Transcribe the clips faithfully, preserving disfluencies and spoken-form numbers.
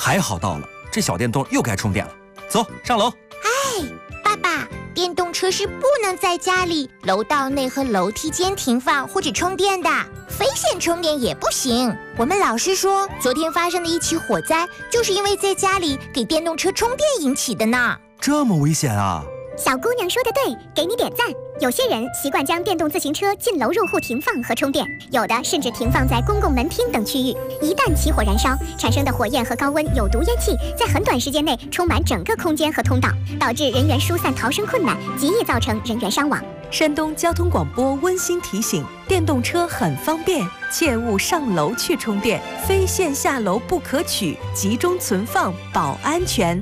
还好到了，这小电动又该充电了。走，上楼。 哎，爸爸，电动车是不能在家里、楼道内和楼梯间停放或者充电的，非线充电也不行。我们老师说，昨天发生的一起火灾，就是因为在家里给电动车充电引起的呢。 这么危险啊！ 小姑娘说的对，给你点赞。有些人习惯将电动自行车进楼入户停放和充电，有的甚至停放在公共门厅等区域。一旦起火燃烧，产生的火焰和高温有毒烟气在很短时间内充满整个空间和通道，导致人员疏散逃生困难，极易造成人员伤亡。 山东交通广播温馨提醒：电动车很方便，切勿上楼去充电，非线下楼不可取，集中存放保安全。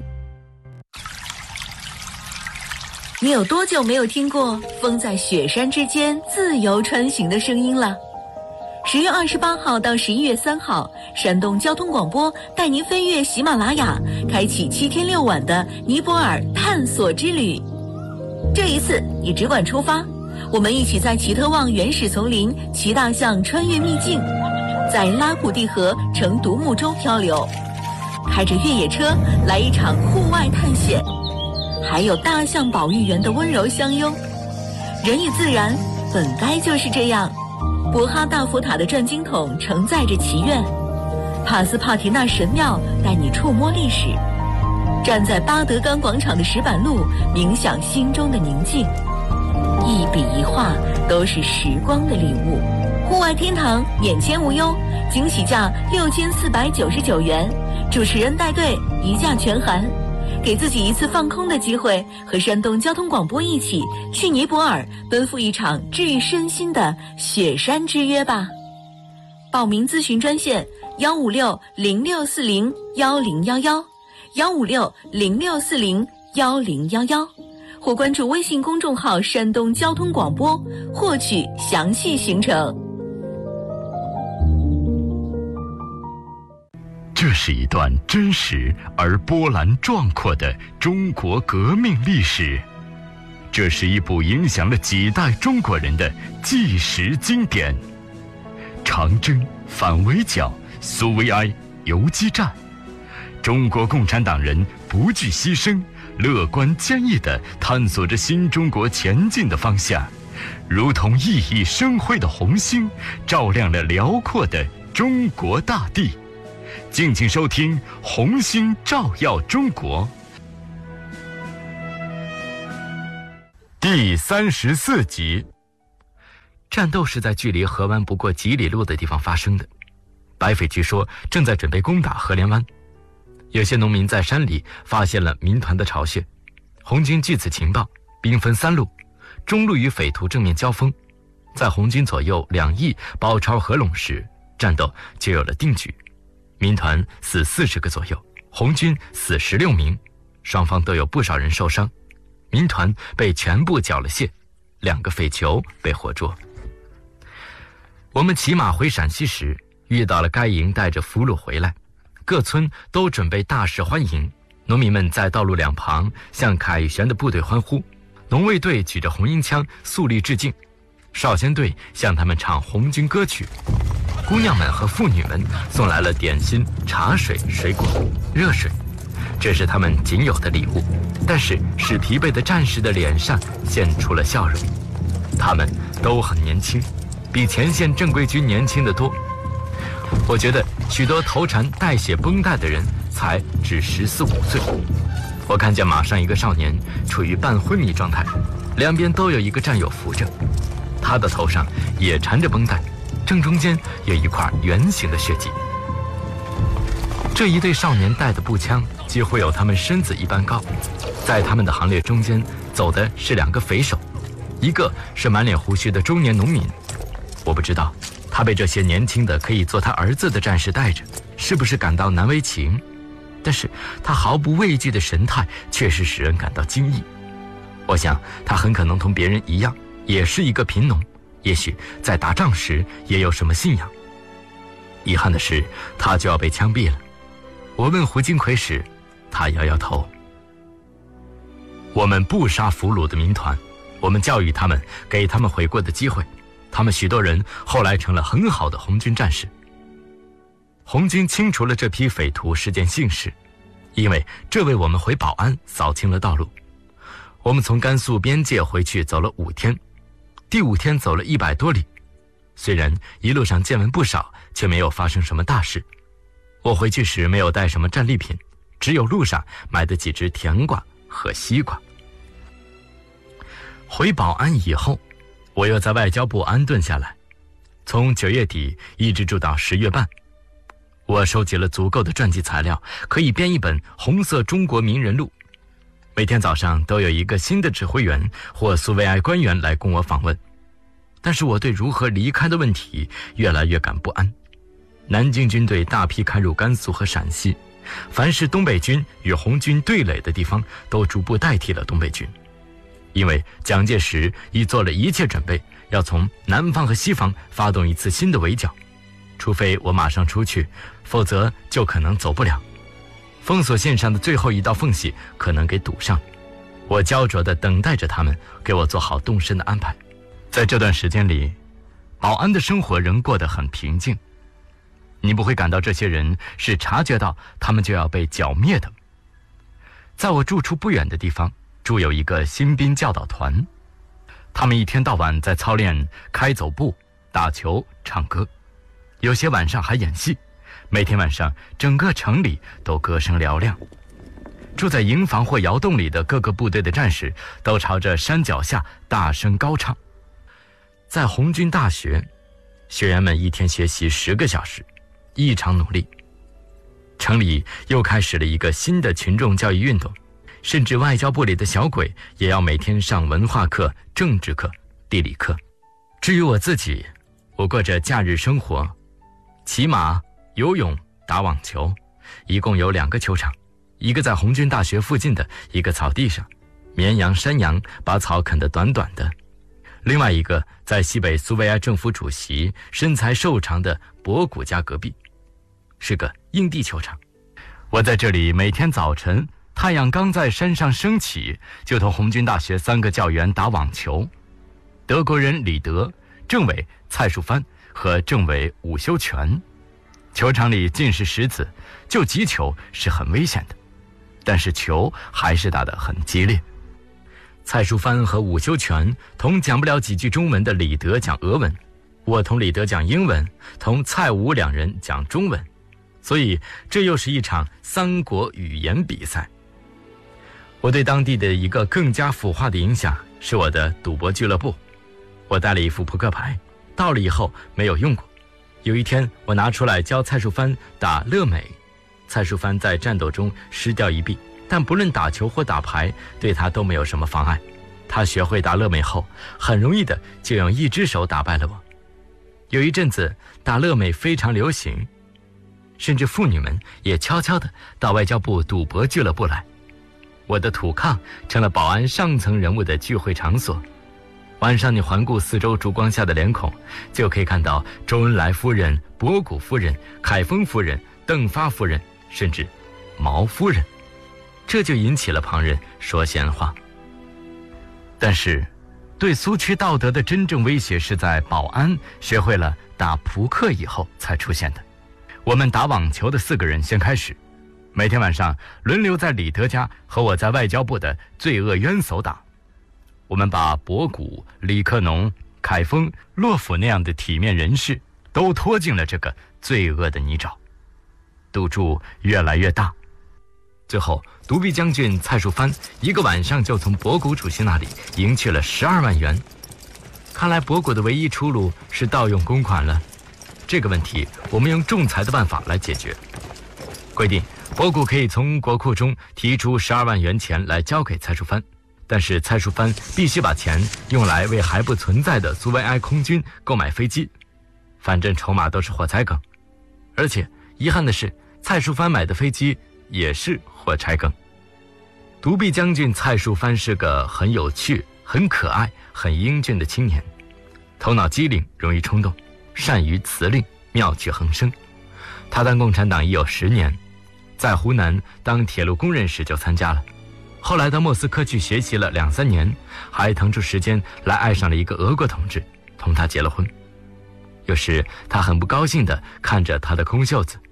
你有多久没有听过风在雪山之间自由穿行的声音了？十月二十八号到十一月三号，山东交通广播带您飞越喜马拉雅，开启七天六晚的尼泊尔探索之旅。这一次你只管出发，我们一起在奇特旺原始丛林骑大象穿越秘境，在拉普蒂河乘独木舟漂流，开着越野车来一场户外探险。还有大象保育员的温柔相拥，人与自然本该就是这样。博哈大佛塔的转经筒承载着祈愿，帕斯帕提纳神庙带你触摸历史，站在巴德冈广场的石板路冥想心中的宁静，一笔一画都是时光的礼物。户外天堂免签无忧，惊喜价六千四百九十九元，主持人带队，一价全含。给自己一次放空的机会，和山东交通广播一起去尼泊尔奔赴一场治愈身心的雪山之约吧。报名咨询专线幺五六零六四零幺零幺幺，幺五六零六四零幺零幺幺，或关注微信公众号山东交通广播，获取详细行程。 这是一段真实而波澜壮阔的中国革命历史，这是一部影响了几代中国人的纪实经典。长征、反围剿、苏维埃、游击战，中国共产党人不惧牺牲，乐观坚毅地探索着新中国前进的方向，如同熠熠生辉的红星，照亮了辽阔的中国大地。敬请收听《红星照耀中国》第三十四集。战斗是在距离河湾不过几里路的地方发生的，白匪据说正在准备攻打河连湾。有些农民在山里发现了民团的巢穴，红军据此情报，兵分三路，中路与匪徒正面交锋。在红军左右两翼包抄合拢时，战斗就有了定局。民团死四十个左右，红军死十六名，双方都有不少人受伤。民团被全部缴了械，两个匪酋被活捉。我们骑马回陕西时，遇到了该营带着俘虏回来，各村都准备大肆欢迎。农民们在道路两旁向凯旋的部队欢呼，农卫队举着红缨枪肃立致敬，少先队向他们唱红军歌曲。姑娘们和妇女们送来了点心、茶水、水果、热水，这是他们仅有的礼物，但是使疲惫的战士的脸上现出了笑容。他们都很年轻，比前线正规军年轻得多。我觉得许多头缠带血绷带的人才只十四五岁。我看见马上一个少年处于半昏迷状态，两边都有一个战友扶着，他的头上也缠着绷带，正中间有一块圆形的血迹。这一队少年带的步枪几乎有他们身子一般高，在他们的行列中间走的是两个匪首，一个是满脸胡须的中年农民。我不知道他被这些年轻的可以做他儿子的战士带着，是不是感到难为情，但是他毫不畏惧的神态确实使人感到惊异。我想他很可能同别人一样，也是一个贫农，也许在打仗时也有什么信仰。遗憾的是，他就要被枪毙了。我问胡金奎时，他摇摇头。我们不杀俘虏的民团，我们教育他们，给他们悔过的机会，他们许多人后来成了很好的红军战士。 红军清除了这批匪徒是件幸事，因为这为我们回保安扫清了道路。我们从甘肃边界回去走了五天，第五天走了一百多里，虽然一路上见闻不少，却没有发生什么大事。我回去时没有带什么战利品，只有路上买的几只甜瓜和西瓜。回保安以后，我又在外交部安顿下来，从九月底一直住到十月半。我收集了足够的传记材料，可以编一本红色中国名人录。每天早上都有一个新的指挥员或苏维埃官员来供我访问，但是我对如何离开的问题越来越感不安。南京军队大批开入甘肃和陕西，凡是东北军与红军对垒的地方都逐步代替了东北军，因为蒋介石已做了一切准备，要从南方和西方发动一次新的围剿，除非我马上出去，否则就可能走不了。封锁线上的最后一道缝隙可能给堵上，我焦灼地等待着他们给我做好动身的安排。在这段时间里，保安的生活仍过得很平静，你不会感到这些人是察觉到他们就要被剿灭的。在我住处不远的地方住有一个新兵教导团，他们一天到晚在操练开走步、打球、唱歌，有些晚上还演戏。每天晚上整个城里都歌声嘹亮，住在营房或窑洞里的各个部队的战士都朝着山脚下大声高唱。在红军大学，学员们一天学习十个小时，异常努力。城里又开始了一个新的群众教育运动，甚至外交部里的小鬼也要每天上文化课、政治课、地理课。至于我自己，我过着假日生活，骑马、游泳、打网球，一共有两个球场，一个在红军大学附近的一个草地上，绵羊、山羊把草啃得短短的；另外一个在西北苏维埃政府主席身材瘦长的博古家隔壁，是个硬地球场。我在这里每天早晨太阳刚在山上升起，就同红军大学三个教员打网球。德国人李德、政委蔡树藩和政委伍修权。球场里尽是石子，就击球是很危险的，但是球还是打得很激烈。蔡树藩和伍修权同讲不了几句中文的李德讲俄文，我同李德讲英文，同蔡伍两人讲中文，所以这又是一场三国语言比赛。我对当地的一个更加腐化的影响是我的赌博俱乐部。我带了一副扑克牌，到了以后没有用过。有一天我拿出来教蔡树藩打乐美，蔡树藩在战斗中失掉一臂，但不论打球或打牌对他都没有什么妨碍。他学会打乐美后，很容易的就用一只手打败了我。有一阵子打乐美非常流行，甚至妇女们也悄悄地到外交部赌博俱乐部来。我的土炕成了保安上层人物的聚会场所。晚上你环顾四周烛光下的脸孔，就可以看到周恩来夫人、博古夫人、凯丰夫人、邓发夫人，甚至毛夫人，这就引起了旁人说闲话。但是对苏区道德的真正威胁是在保安学会了打扑克以后才出现的。我们打网球的四个人先开始，每天晚上轮流在李德家和我在外交部的罪恶冤手打。我们把博古、李克农、凯丰、洛甫那样的体面人士都拖进了这个罪恶的泥沼，赌注越来越大。最后独臂将军蔡树藩一个晚上就从博古主席那里赢去了十二万元。看来博古的唯一出路是盗用公款了。这个问题我们用仲裁的办法来解决，规定博古可以从国库中提出十二万元钱来交给蔡树藩，但是蔡树藩必须把钱用来为还不存在的苏维埃空军购买飞机，反正筹码都是火柴梗。而且遗憾的是，蔡树藩买的飞机也是火柴梗。独臂将军蔡树藩是个很有趣、很可爱、很英俊的青年，头脑机灵，容易冲动，善于辞令，妙趣横生。他当共产党已有十年，在湖南当铁路工人时就参加了，后来到莫斯科去学习了两三年，还腾出时间来爱上了一个俄国同志，同他结了婚。有时他很不高兴地看着他的空袖子，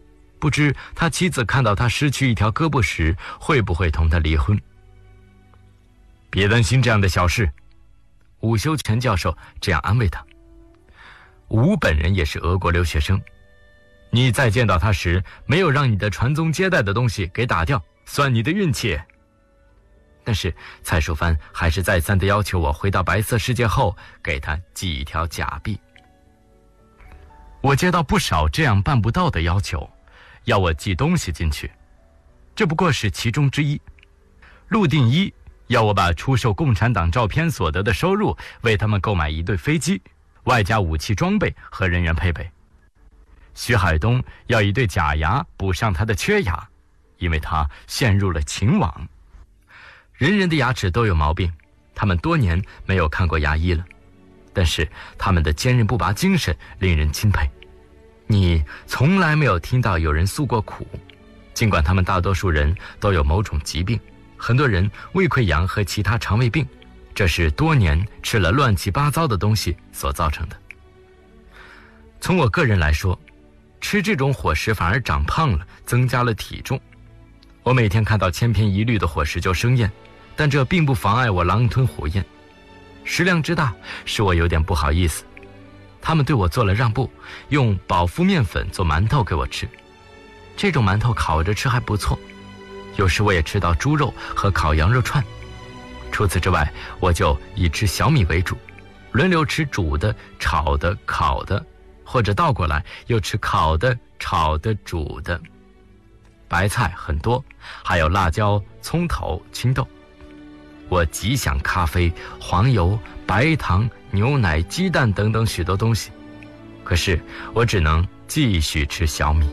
不知他妻子看到他失去一条胳膊时，会不会同他离婚。别担心这样的小事，伍修全教授这样安慰他。伍本人也是俄国留学生，你再见到他时，没有让你的传宗接代的东西给打掉，算你的运气。但是蔡淑芬还是再三地要求我回到白色世界后给他寄一条假币。我接到不少这样办不到的要求，要我寄东西进去，这不过是其中之一。陆定一要我把出售共产党照片所得的收入为他们购买一对飞机，外加武器装备和人员配备。徐海东要一对假牙补上他的缺牙，因为他陷入了情网。人人的牙齿都有毛病，他们多年没有看过牙医了，但是他们的坚韧不拔精神令人钦佩。你从来没有听到有人诉过苦，尽管他们大多数人都有某种疾病，很多人胃溃疡和其他肠胃病，这是多年吃了乱七八糟的东西所造成的。从我个人来说，吃这种伙食反而长胖了，增加了体重。我每天看到千篇一律的伙食就生厌，但这并不妨碍我狼吞虎咽。食量之大使我有点不好意思。他们对我做了让步，用饱腹面粉做馒头给我吃，这种馒头烤着吃还不错。有时我也吃到猪肉和烤羊肉串。除此之外，我就以吃小米为主，轮流吃煮的、炒的、烤的，或者倒过来又吃烤的、炒的、煮的。白菜很多，还有辣椒、葱头、青豆。我极想咖啡、黄油、白糖、牛奶、鸡蛋等等许多东西，可是我只能继续吃小米。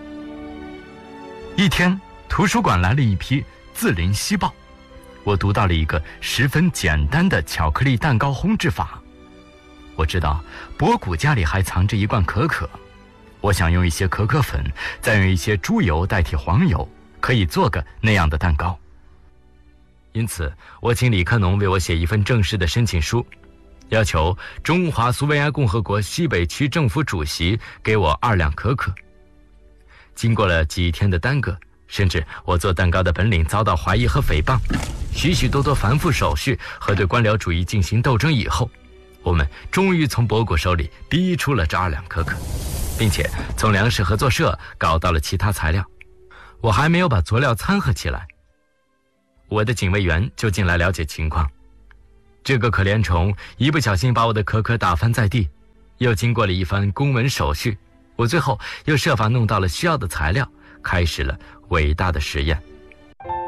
一天，图书馆来了一批字林西报，我读到了一个十分简单的巧克力蛋糕烘制法。我知道博古家里还藏着一罐可可，我想用一些可可粉，再用一些猪油代替黄油，可以做个那样的蛋糕。因此我请李克农为我写一份正式的申请书，要求中华苏维埃共和国西北区政府主席给我二两可可。经过了几天的耽搁，甚至我做蛋糕的本领遭到怀疑和诽谤，许许多多繁复手续和对官僚主义进行斗争以后，我们终于从博古手里逼出了这二两可可，并且从粮食合作社搞到了其他材料。我还没有把佐料掺和起来，我的警卫员就进来了解情况。这个可怜虫一不小心把我的可可打翻在地，又经过了一番公文手续，我最后又设法弄到了需要的材料，开始了伟大的实验。